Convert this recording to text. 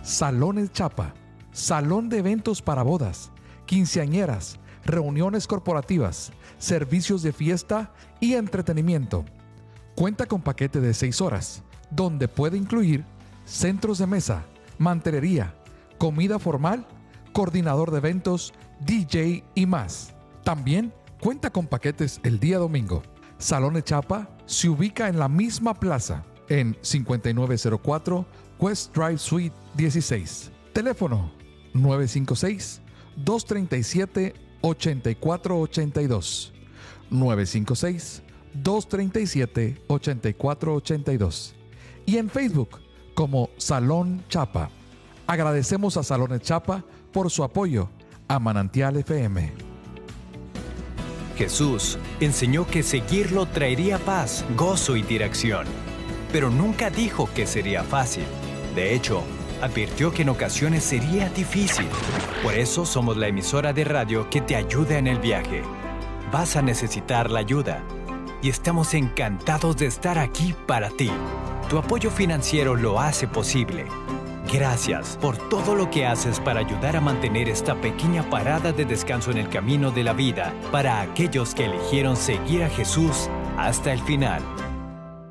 Salones Chapa, salón de eventos para bodas, quinceañeras, reuniones corporativas, servicios de fiesta y entretenimiento. Cuenta con paquete de 6 horas, donde puede incluir centros de mesa, mantelería, comida formal, coordinador de eventos, DJ y más. También cuenta con paquetes el día domingo. Salones Chapa se ubica en la misma plaza, en 5904 West Drive Suite 16. Teléfono 956-237-8482. 956-237-8482. Y en Facebook como Salón Chapa. Agradecemos a Salones Chapa por su apoyo a Manantial FM. Jesús enseñó que seguirlo traería paz, gozo y dirección, pero nunca dijo que sería fácil. De hecho, advirtió que en ocasiones sería difícil. Por eso somos la emisora de radio que te ayuda en el viaje. Vas a necesitar la ayuda y estamos encantados de estar aquí para ti. Tu apoyo financiero lo hace posible. Gracias por todo lo que haces para ayudar a mantener esta pequeña parada de descanso en el camino de la vida para aquellos que eligieron seguir a Jesús hasta el final.